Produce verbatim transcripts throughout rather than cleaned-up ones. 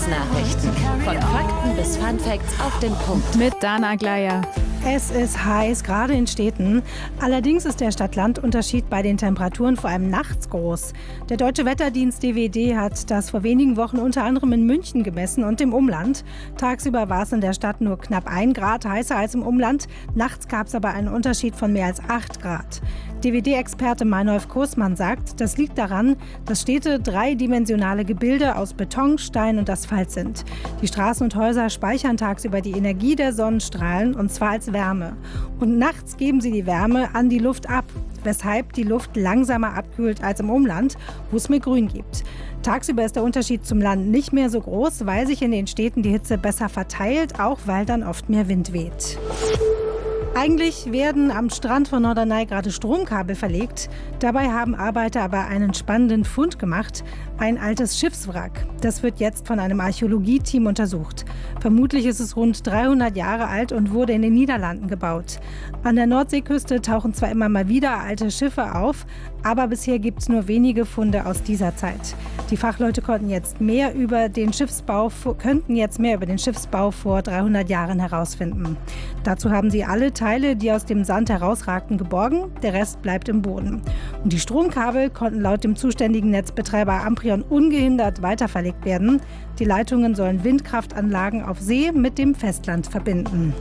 Wissensnachrichten. Von Fakten bis Funfacts auf den Punkt. Mit Dana Gleier. Es ist heiß, gerade in Städten. Allerdings ist der Stadt-Land-Unterschied bei den Temperaturen vor allem nachts groß. Der Deutsche Wetterdienst D W D hat das vor wenigen Wochen unter anderem in München gemessen und im Umland. Tagsüber war es in der Stadt nur knapp ein Grad heißer als im Umland. Nachts gab es aber einen Unterschied von mehr als acht Grad. D W D-Experte Meinolf Kursmann sagt, das liegt daran, dass Städte dreidimensionale Gebilde aus Beton, Stein und Asphalt sind. Die Straßen und Häuser speichern tagsüber die Energie der Sonnenstrahlen, und zwar als Wärme. Und nachts geben sie die Wärme an die Luft ab, weshalb die Luft langsamer abkühlt als im Umland, wo es mehr Grün gibt. Tagsüber ist der Unterschied zum Land nicht mehr so groß, weil sich in den Städten die Hitze besser verteilt, auch weil dann oft mehr Wind weht. Eigentlich werden am Strand von Norderney gerade Stromkabel verlegt. Dabei haben Arbeiter aber einen spannenden Fund gemacht: ein altes Schiffswrack. Das wird jetzt von einem Archäologie-Team untersucht. Vermutlich ist es rund dreihundert Jahre alt und wurde in den Niederlanden gebaut. An der Nordseeküste tauchen zwar immer mal wieder alte Schiffe auf, aber bisher gibt es nur wenige Funde aus dieser Zeit. Die Fachleute konnten jetzt mehr über den Schiffsbau, könnten jetzt mehr über den Schiffsbau vor dreihundert Jahren herausfinden. Dazu haben sie alle Teile, die aus dem Sand herausragten, geborgen. Der Rest bleibt im Boden. Und die Stromkabel konnten laut dem zuständigen Netzbetreiber Amprion ungehindert weiterverlegt werden. Die Leitungen sollen Windkraftanlagen auf See mit dem Festland verbinden.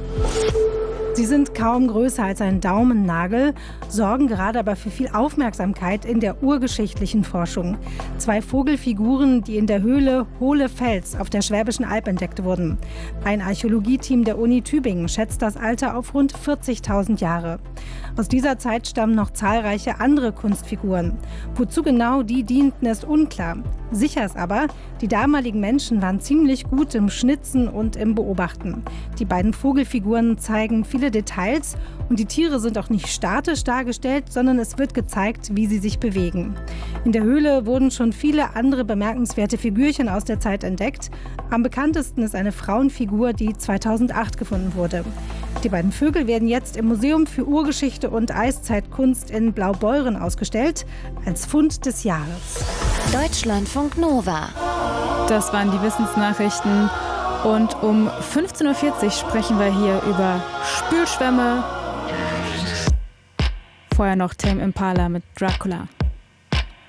Sie sind kaum größer als ein Daumennagel, sorgen gerade aber für viel Aufmerksamkeit in der urgeschichtlichen Forschung. Zwei Vogelfiguren, die in der Höhle Hohle Fels auf der Schwäbischen Alb entdeckt wurden. Ein Archäologieteam der Uni Tübingen schätzt das Alter auf rund vierzigtausend Jahre. Aus dieser Zeit stammen noch zahlreiche andere Kunstfiguren. Wozu genau die dienten, ist unklar. Sicher ist aber, die damaligen Menschen waren ziemlich gut im Schnitzen und im Beobachten. Die beiden Vogelfiguren zeigen viele Details und die Tiere sind auch nicht statisch dargestellt, sondern es wird gezeigt, wie sie sich bewegen. In der Höhle wurden schon viele andere bemerkenswerte Figürchen aus der Zeit entdeckt. Am bekanntesten ist eine Frauenfigur, die zweitausendacht gefunden wurde. Die beiden Vögel werden jetzt im Museum für Urgeschichte und Eiszeitkunst in Blaubeuren ausgestellt, als Fund des Jahres. Deutschlandfunk Nova. Das waren die Wissensnachrichten. Und um fünfzehn Uhr vierzig sprechen wir hier über Spülschwämme. Vorher noch Tame Impala mit Dracula.